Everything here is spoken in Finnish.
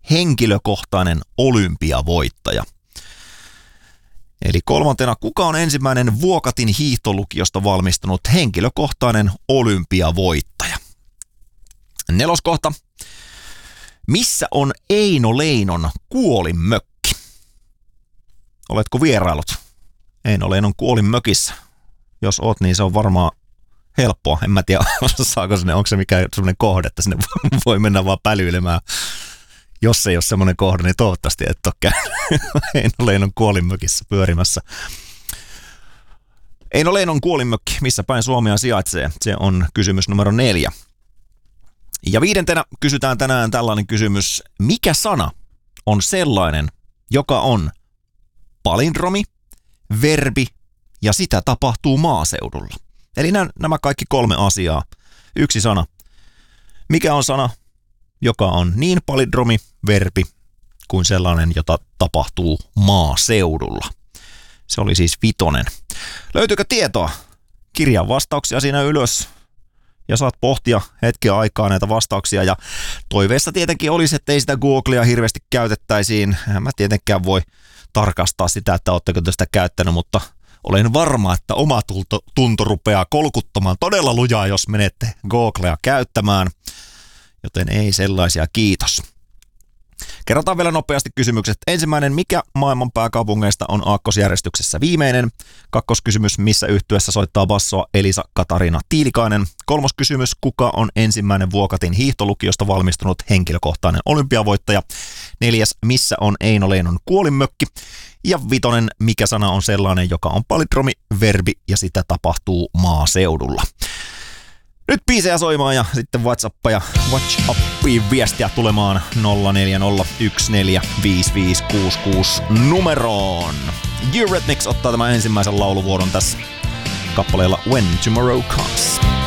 henkilökohtainen olympiavoittaja. Eli kolmantena, kuka on ensimmäinen Vuokatin hiihtolukiosta valmistunut henkilökohtainen olympiavoittaja? Neloskohta. Missä on Eino Leinon kuolinmökki? Oletko vierailut Eino Leinon kuolinmökissä? Jos oot, niin se on varmaan helppoa. En mä tiedä, saako sinne, onko se mikään semmoinen kohde, että sinne voi mennä vaan pälyilemään. Jos ei ole semmoinen kohde, niin toivottavasti et ole käynyt Eino Leinon kuolinmökissä pyörimässä. Eino Leinon kuolinmökki, missä päin Suomea sijaitsee? Se on kysymys numero 4. Ja viidentenä kysytään tänään tällainen kysymys. Mikä sana on sellainen, joka on palindromi, verbi ja sitä tapahtuu maaseudulla? Eli nämä kaikki 3 asiaa. Yksi sana. Mikä on sana, joka on niin palindromi, verbi kuin sellainen, jota tapahtuu maaseudulla? Se oli siis 5. Löytyykö tietoa? Kirjaa vastauksia siinä ylös ja saat pohtia hetken aikaa näitä vastauksia. Ja toiveessa tietenkin olisi, että ei sitä Googlea hirveästi käytettäisiin. Mä tietenkään voi tarkastaa sitä, että ootteko te sitä käyttänyt, mutta olen varma, että oma tunto rupeaa kolkuttamaan todella lujaa, jos menette Googlea käyttämään. Joten ei sellaisia, kiitos. Kerrotaan vielä nopeasti kysymykset. Ensimmäinen, mikä maailman pääkaupungeista on aakkosjärjestyksessä viimeinen? Kakkoskysymys, missä yhtyeessä soittaa bassoa Elisa Katarina Tiilikainen? Kolmos kysymys, kuka on ensimmäinen Vuokatin hiihtolukiosta valmistunut henkilökohtainen olympiavoittaja? 4. Missä on Eino Leinon kuolinmökki? Ja 5. Mikä sana on sellainen, joka on palindromi, verbi ja sitä tapahtuu maaseudulla? Nyt biisejä soimaan ja sitten WhatsApp ja WhatsAppiin viestiä tulemaan 0401455566 numeroon. Eurythmics ottaa tämän ensimmäisen lauluvuodon tässä kappaleella When Tomorrow Comes.